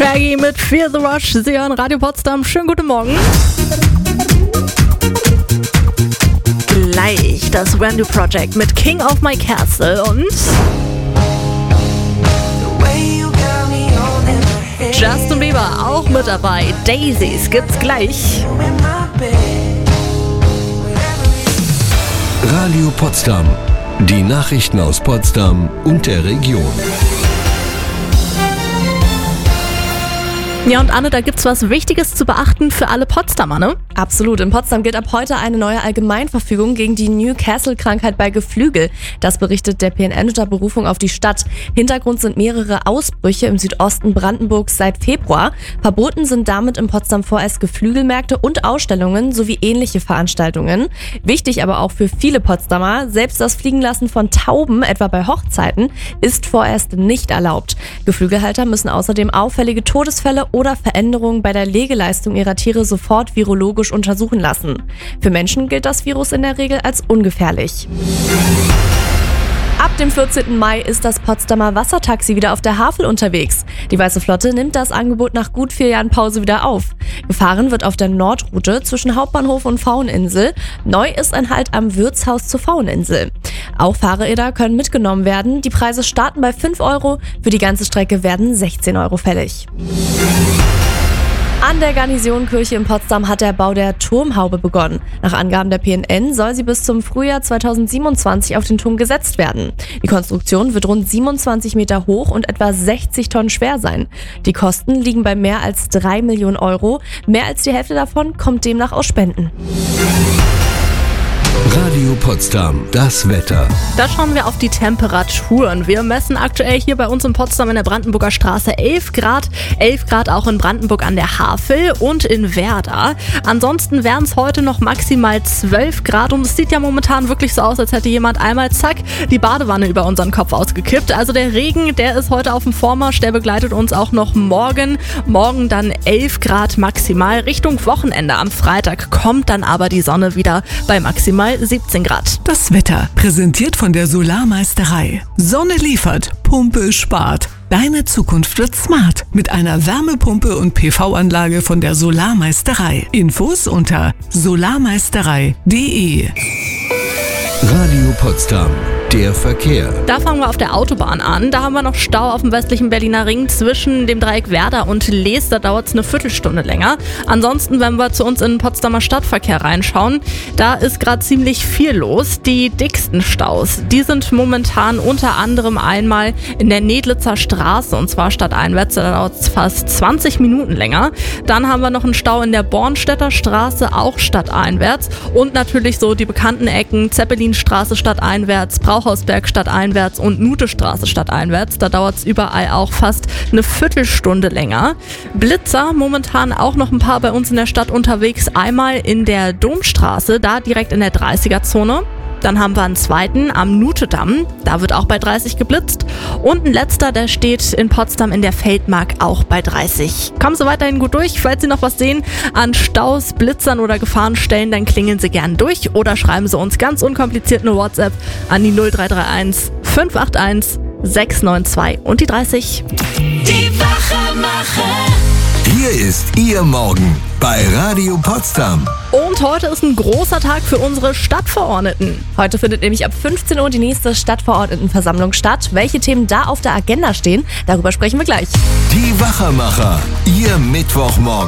Shaggy mit Feel the Rush. Sie hören Radio Potsdam. Schönen guten Morgen. Gleich das Brand New Project mit King of My Castle und Justin Bieber auch mit dabei. Daisies gibt's gleich. Radio Potsdam. Die Nachrichten aus Potsdam und der Region. Ja, und Anne, da gibt's was Wichtiges zu beachten für alle Potsdamer, ne? Absolut. In Potsdam gilt ab heute eine neue Allgemeinverfügung gegen die Newcastle-Krankheit bei Geflügel. Das berichtet der PNN unter Berufung auf die Stadt. Hintergrund sind mehrere Ausbrüche im Südosten Brandenburgs seit Februar. Verboten sind damit in Potsdam vorerst Geflügelmärkte und Ausstellungen sowie ähnliche Veranstaltungen. Wichtig aber auch für viele Potsdamer, selbst das Fliegenlassen von Tauben, etwa bei Hochzeiten, ist vorerst nicht erlaubt. Geflügelhalter müssen außerdem auffällige Todesfälle oder Veränderungen bei der Legeleistung ihrer Tiere sofort virologisch untersuchen lassen. Für Menschen gilt das Virus in der Regel als ungefährlich. Ab dem 14. Mai ist das Potsdamer Wassertaxi wieder auf der Havel unterwegs. Die Weiße Flotte nimmt das Angebot nach gut 4 Jahren Pause wieder auf. Gefahren wird auf der Nordroute zwischen Hauptbahnhof und Pfaueninsel. Neu ist ein Halt am Wirtshaus zur Pfaueninsel. Auch Fahrräder können mitgenommen werden. Die Preise starten bei 5 Euro. Für die ganze Strecke werden 16 Euro fällig. An der Garnisonkirche in Potsdam hat der Bau der Turmhaube begonnen. Nach Angaben der PNN soll sie bis zum Frühjahr 2027 auf den Turm gesetzt werden. Die Konstruktion wird rund 27 Meter hoch und etwa 60 Tonnen schwer sein. Die Kosten liegen bei mehr als 3 Millionen Euro. Mehr als die Hälfte davon kommt demnach aus Spenden. Radio Potsdam, das Wetter. Da schauen wir auf die Temperaturen. Wir messen aktuell hier bei uns in Potsdam in der Brandenburger Straße 11 Grad. 11 Grad auch in Brandenburg an der Havel und in Werder. Ansonsten wären es heute noch maximal 12 Grad und es sieht ja momentan wirklich so aus, als hätte jemand einmal zack die Badewanne über unseren Kopf ausgekippt. Also der Regen, der ist heute auf dem Vormarsch, der begleitet uns auch noch morgen. Morgen dann 11 Grad maximal. Richtung Wochenende am Freitag kommt dann aber die Sonne wieder bei maximal 17 Grad. Das Wetter, präsentiert von der Solarmeisterei. Sonne liefert, Pumpe spart. Deine Zukunft wird smart mit einer Wärmepumpe und PV-Anlage von der Solarmeisterei. Infos unter solarmeisterei.de. Radio Potsdam, der Verkehr. Da fangen wir auf der Autobahn an. Da haben wir noch Stau auf dem westlichen Berliner Ring zwischen dem Dreieck Werder und Lees. Da dauert es eine Viertelstunde länger. Ansonsten, wenn wir zu uns in den Potsdamer Stadtverkehr reinschauen, da ist gerade ziemlich viel los. Die dicksten Staus, die sind momentan unter anderem einmal in der Nedlitzer Straße und zwar stadteinwärts. Da dauert es fast 20 Minuten länger. Dann haben wir noch einen Stau in der Bornstädter Straße, auch stadteinwärts. Und natürlich so die bekannten Ecken Zeppelinstraße stadteinwärts, Brauhausberg stadteinwärts und Nutestraße stadteinwärts. Da dauert es überall auch fast eine Viertelstunde länger. Blitzer, momentan auch noch ein paar bei uns in der Stadt unterwegs. Einmal in der Domstraße, da direkt in der 30er-Zone. Dann haben wir einen zweiten am Nutedamm, da wird auch bei 30 geblitzt. Und ein letzter, der steht in Potsdam in der Feldmark auch bei 30. Kommen Sie weiterhin gut durch. Falls Sie noch was sehen an Staus, Blitzern oder Gefahrenstellen, dann klingeln Sie gern durch oder schreiben Sie uns ganz unkompliziert eine WhatsApp an die 0331 581 692 und die 30. Die Wachemacher. Hier ist Ihr Morgen bei Radio Potsdam. Und heute ist ein großer Tag für unsere Stadtverordneten. Heute findet nämlich ab 15 Uhr die nächste Stadtverordnetenversammlung statt. Welche Themen da auf der Agenda stehen, darüber sprechen wir gleich. Die Wachemacher, Ihr Mittwochmorgen.